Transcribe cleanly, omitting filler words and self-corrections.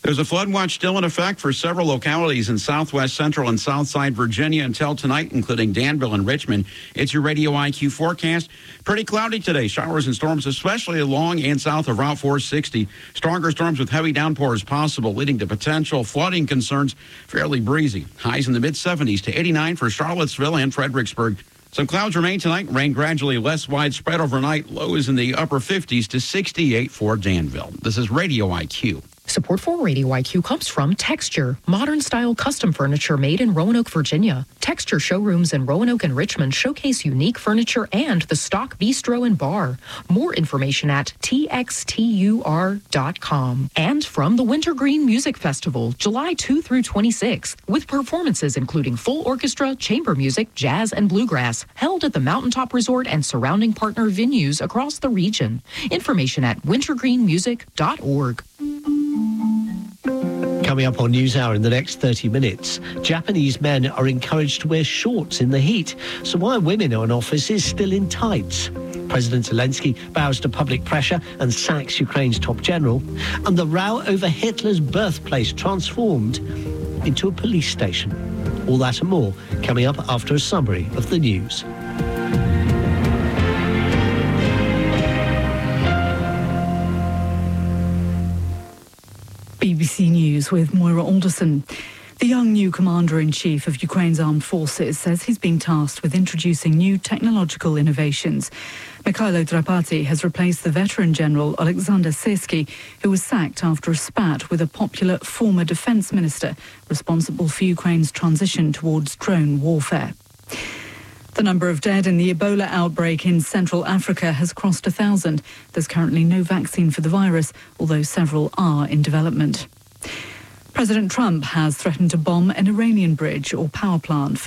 There's a flood watch still in effect for several localities in southwest, central, and southside Virginia until tonight, including Danville and Richmond. It's your Radio IQ forecast. Pretty cloudy today. Showers and storms, especially along and south of Route 460. Stronger storms with heavy downpours possible, leading to potential flooding concerns. Fairly breezy. Highs in the mid-70s to 89 for Charlottesville and Fredericksburg. Some clouds remain tonight. Rain gradually less widespread overnight. Lows in the upper 50s to 68 for Danville. This is Radio IQ. Support for Radio IQ comes from Texture, modern-style custom furniture made in Roanoke, Virginia. Texture showrooms in Roanoke and Richmond showcase unique furniture and the stock bistro and bar. More information at txtur.com. And from the Wintergreen Music Festival, July 2 through 26, with performances including full orchestra, chamber music, jazz, and bluegrass, held at the Mountaintop Resort and surrounding partner venues across the region. Information at wintergreenmusic.org. Coming up on NewsHour in the next 30 minutes, Japanese men are encouraged to wear shorts in the heat. So why are women in offices still in tights? President Zelensky bows to public pressure and sacks Ukraine's top general. And the row over Hitler's birthplace transformed into a police station. All that and more coming up after a summary of the news. BBC News with Moira Alderson. The young new commander-in-chief of Ukraine's armed forces says he's being tasked with introducing new technological innovations. Mikhailo Drapati has replaced the veteran general Alexander Syrsky, who was sacked after a spat with a popular former defence minister responsible for Ukraine's transition towards drone warfare. The number of dead in the Ebola outbreak in Central Africa has crossed 1,000. There's currently no vaccine for the virus, although several are in development. President Trump has threatened to bomb an Iranian bridge or power plant